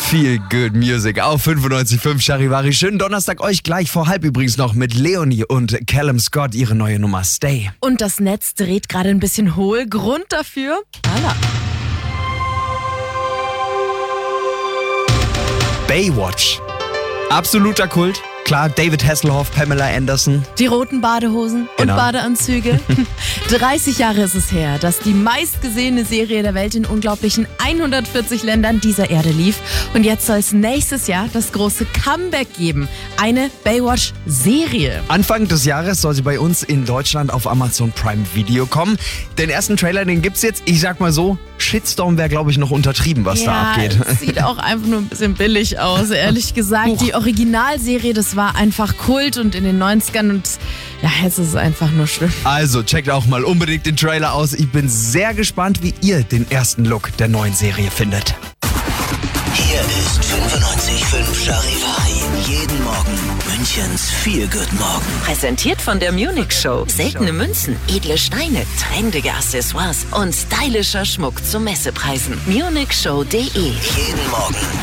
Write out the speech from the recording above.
Feel Good Music auf 95.5 Charivari. Schönen Donnerstag euch, gleich vor halb übrigens noch mit Leonie und Callum Scott, ihre neue Nummer Stay. Und das Netz dreht gerade ein bisschen hohl. Grund dafür? Alla. Baywatch. Absoluter Kult. Klar, David Hasselhoff, Pamela Anderson. Die roten Badehosen Genau. und Badeanzüge. 30 Jahre ist es her, dass die meistgesehene Serie der Welt in unglaublichen 140 Ländern dieser Erde lief. Und jetzt soll es nächstes Jahr das große Comeback geben. Eine Baywatch-Serie. Anfang des Jahres soll sie bei uns in Deutschland auf Amazon Prime Video kommen. Den ersten Trailer, den gibt's jetzt. Ich sag mal so, Shitstorm wäre, glaube ich, noch untertrieben, was da abgeht. Es sieht auch einfach nur ein bisschen billig aus, ehrlich gesagt. Die Originalserie, das war einfach Kult und in den 90ern und ja, jetzt ist es einfach nur schlimm. Also checkt auch mal unbedingt den Trailer aus. Ich bin sehr gespannt, wie ihr den ersten Look der neuen Serie findet. Hier ist 95.5 Charivari. Jeden Morgen Münchens Feel Good Morgen. Präsentiert von der Munich Show. Seltene Münzen, edle Steine, trendige Accessoires und stylischer Schmuck zu Messepreisen. munichshow.de. Jeden Morgen